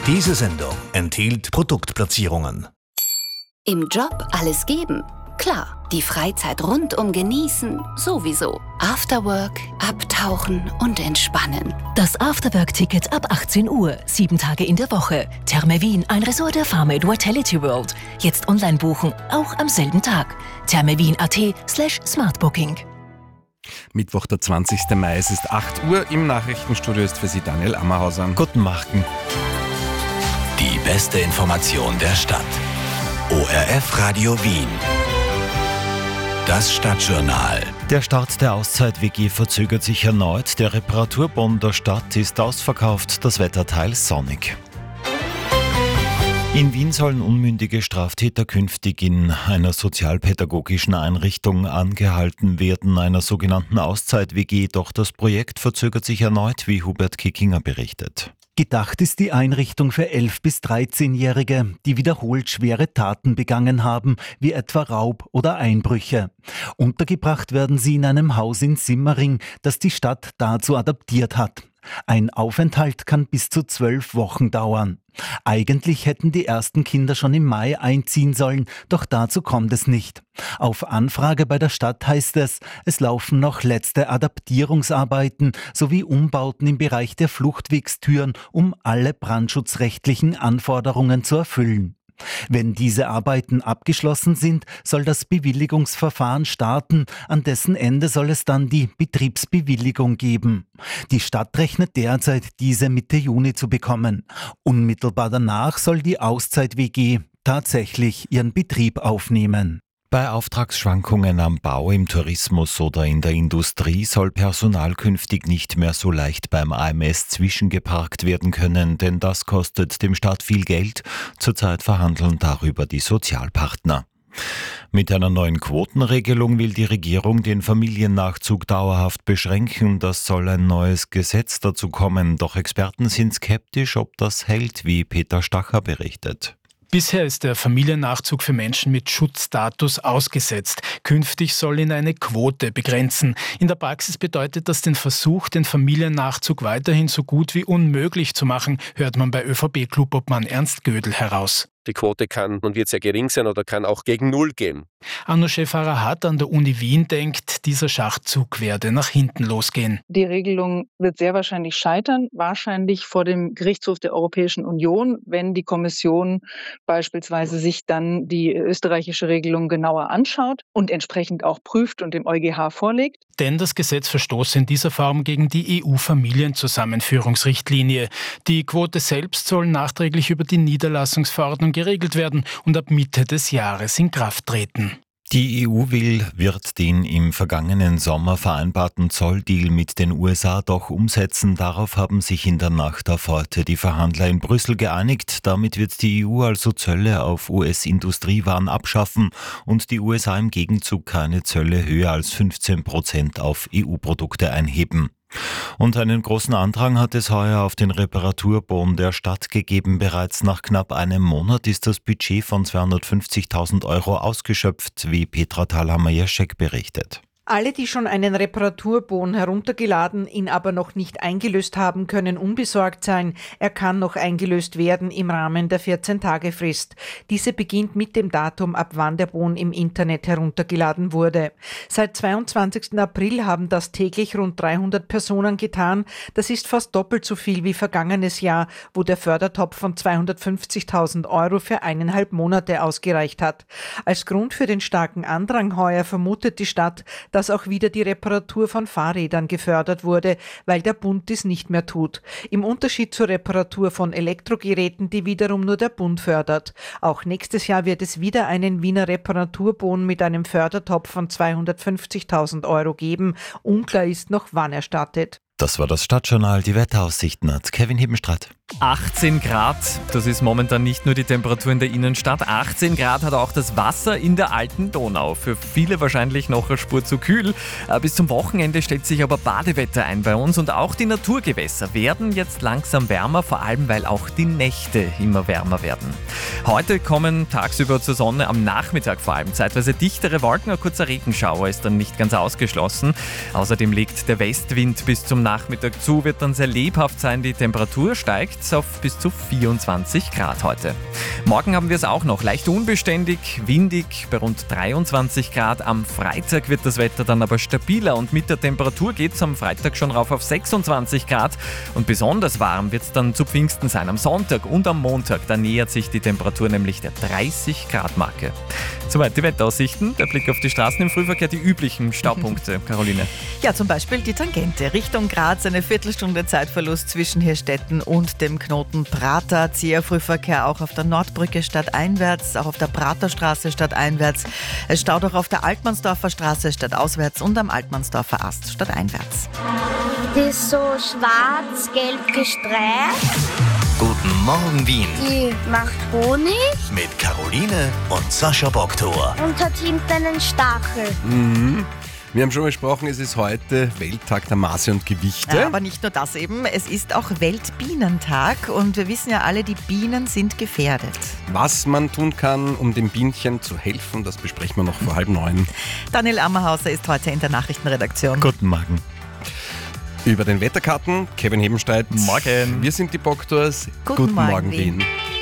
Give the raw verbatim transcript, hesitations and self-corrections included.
Diese Sendung enthielt Produktplatzierungen. Im Job alles geben? Klar, die Freizeit rundum genießen sowieso. Afterwork, abtauchen und entspannen. Das Afterwork-Ticket ab achtzehn Uhr, sieben Tage in der Woche. Therme Wien, ein Resort der Farmate Vitality World. Jetzt online buchen, auch am selben Tag. thermewien.at slash smartbooking. Mittwoch, der zwanzigsten Mai, es ist acht Uhr. Im Nachrichtenstudio ist für Sie Daniel Ammerhauser. Guten Morgen. Die beste Information der Stadt. O R F Radio Wien. Das Stadtjournal. Der Start der Auszeit-W G verzögert sich erneut. Der Reparaturbon der Stadt ist ausverkauft, das Wetter teils sonnig. In Wien sollen unmündige Straftäter künftig in einer sozialpädagogischen Einrichtung angehalten werden, einer sogenannten Auszeit-W G. Doch das Projekt verzögert sich erneut, wie Hubert Kickinger berichtet. Gedacht ist die Einrichtung für elf- bis dreizehnjährige, die wiederholt schwere Taten begangen haben, wie etwa Raub oder Einbrüche. Untergebracht werden sie in einem Haus in Simmering, das die Stadt dazu adaptiert hat. Ein Aufenthalt kann bis zu zwölf Wochen dauern. Eigentlich hätten die ersten Kinder schon im Mai einziehen sollen, doch dazu kommt es nicht. Auf Anfrage bei der Stadt heißt es, es laufen noch letzte Adaptierungsarbeiten sowie Umbauten im Bereich der Fluchtwegstüren, um alle brandschutzrechtlichen Anforderungen zu erfüllen. Wenn diese Arbeiten abgeschlossen sind, soll das Bewilligungsverfahren starten. An dessen Ende soll es dann die Betriebsbewilligung geben. Die Stadt rechnet derzeit, diese Mitte Juni zu bekommen. Unmittelbar danach soll die Auszeit-W G tatsächlich ihren Betrieb aufnehmen. Bei Auftragsschwankungen am Bau, im Tourismus oder in der Industrie soll Personal künftig nicht mehr so leicht beim A M S zwischengeparkt werden können, denn das kostet dem Staat viel Geld. Zurzeit verhandeln darüber die Sozialpartner. Mit einer neuen Quotenregelung will die Regierung den Familiennachzug dauerhaft beschränken. Das soll ein neues Gesetz dazu kommen. Doch Experten sind skeptisch, ob das hält, wie Peter Stacher berichtet. Bisher ist der Familiennachzug für Menschen mit Schutzstatus ausgesetzt. Künftig soll ihn eine Quote begrenzen. In der Praxis bedeutet das den Versuch, den Familiennachzug weiterhin so gut wie unmöglich zu machen, hört man bei ÖVP-Klubobmann Ernst Gödel heraus. Die Quote kann und wird sehr gering sein oder kann auch gegen Null gehen. Anno-Chef Arahat an der Uni Wien denkt, dieser Schachzug werde nach hinten losgehen. Die Regelung wird sehr wahrscheinlich scheitern, wahrscheinlich vor dem Gerichtshof der Europäischen Union, wenn die Kommission beispielsweise sich dann die österreichische Regelung genauer anschaut und entsprechend auch prüft und dem EuGH vorlegt. Denn das Gesetz verstoße in dieser Form gegen die E U-Familienzusammenführungsrichtlinie. Die Quote selbst soll nachträglich über die Niederlassungsverordnung geregelt werden und ab Mitte des Jahres in Kraft treten. Die E U will, wird den im vergangenen Sommer vereinbarten Zolldeal mit den U S A doch umsetzen. Darauf haben sich in der Nacht auf heute die Verhandler in Brüssel geeinigt. Damit wird die E U also Zölle auf U S-Industriewaren abschaffen und die U S A im Gegenzug keine Zölle höher als fünfzehn Prozent auf E U-Produkte einheben. Und einen großen Andrang hat es heuer auf den Reparaturbon der Stadt gegeben. Bereits nach knapp einem Monat ist das Budget von zweihundertfünfzigtausend Euro ausgeschöpft, wie Petra Thalhammer-Jeschek berichtet. Alle, die schon einen Reparaturbon heruntergeladen, ihn aber noch nicht eingelöst haben, können unbesorgt sein. Er kann noch eingelöst werden im Rahmen der vierzehn-Tage-Frist. Diese beginnt mit dem Datum, ab wann der Bon im Internet heruntergeladen wurde. Seit zweiundzwanzigsten April haben das täglich rund dreihundert Personen getan. Das ist fast doppelt so viel wie vergangenes Jahr, wo der Fördertopf von zweihundertfünfzigtausend Euro für eineinhalb Monate ausgereicht hat. Als Grund für den starken Andrang heuer vermutet die Stadt, dass auch wieder die Reparatur von Fahrrädern gefördert wurde, weil der Bund dies nicht mehr tut. Im Unterschied zur Reparatur von Elektrogeräten, die wiederum nur der Bund fördert. Auch nächstes Jahr wird es wieder einen Wiener Reparaturbon mit einem Fördertopf von zweihundertfünfzigtausend Euro geben. Unklar ist noch, wann er startet. Das war das Stadtjournal. Die Wetteraussichten hat Kevin Hebenstradt. achtzehn Grad, das ist momentan nicht nur die Temperatur in der Innenstadt. achtzehn Grad hat auch das Wasser in der alten Donau. Für viele wahrscheinlich noch eine Spur zu kühl. Bis zum Wochenende stellt sich aber Badewetter ein bei uns und auch die Naturgewässer werden jetzt langsam wärmer, vor allem weil auch die Nächte immer wärmer werden. Heute kommen tagsüber zur Sonne, am Nachmittag vor allem zeitweise dichtere Wolken, ein kurzer Regenschauer ist dann nicht ganz ausgeschlossen. Außerdem legt der Westwind bis zum Nachmittag zu, wird dann sehr lebhaft sein. Die Temperatur steigt auf bis zu vierundzwanzig Grad heute. Morgen haben wir es auch noch leicht unbeständig, windig bei rund dreiundzwanzig Grad. Am Freitag wird das Wetter dann aber stabiler und mit der Temperatur geht es am Freitag schon rauf auf sechsundzwanzig Grad. Und besonders warm wird es dann zu Pfingsten sein. Am Sonntag und am Montag, da nähert sich die Temperatur nämlich der dreißig Grad Marke. Soweit die Wetteraussichten. Der Blick auf die Straßen im Frühverkehr, die üblichen Staupunkte. Caroline. Ja, zum Beispiel die Tangente. Richtung Graz eine Viertelstunde Zeitverlust zwischen Hirstetten und dem Knoten Prater. Zäher Frühverkehr auch auf der Nordbrücke stadteinwärts, auch auf der Praterstraße stadteinwärts. Es staut auch auf der Altmannsdorfer Straße stadtauswärts und am Altmannsdorfer Ast stadteinwärts. Das ist so schwarz-gelb gestreift. Guten Morgen, Wien. Die macht Honig. Mit Caroline und Sascha Boktor. Und hat hinten einen Stachel. Mhm. Wir haben schon mal gesprochen, es ist heute Welttag der Maße und Gewichte. Ja, aber nicht nur das eben, es ist auch Weltbienentag und wir wissen ja alle, die Bienen sind gefährdet. Was man tun kann, um den Bienchen zu helfen, das besprechen wir noch vor halb neun. Daniel Ammerhauser ist heute in der Nachrichtenredaktion. Guten Morgen. Über den Wetterkarten, Kevin Hebenstreit. Morgen. Wir sind die Boktors. Guten, Guten Morgen, Morgen, Wien. Wien.